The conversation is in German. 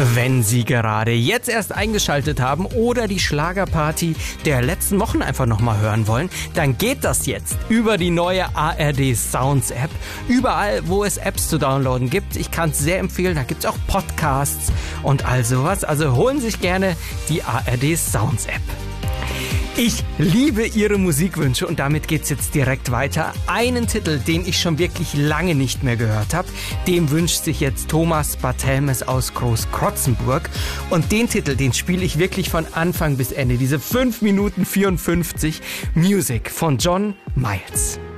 Wenn Sie gerade jetzt erst eingeschaltet haben oder die Schlagerparty der letzten Wochen einfach nochmal hören wollen, dann geht das jetzt über die neue ARD Sounds App. Überall, wo es Apps zu downloaden gibt. Ich kann es sehr empfehlen, da gibt es auch Podcasts und all sowas. Also holen Sie sich gerne die ARD Sounds App. Ich liebe Ihre Musikwünsche und damit geht's jetzt direkt weiter. Einen Titel, den ich schon wirklich lange nicht mehr gehört habe, dem wünscht sich jetzt Thomas Barthelmes aus Großkrotzenburg. Und den Titel, den spiele ich wirklich von Anfang bis Ende. Diese 5 Minuten 54 Music von John Miles.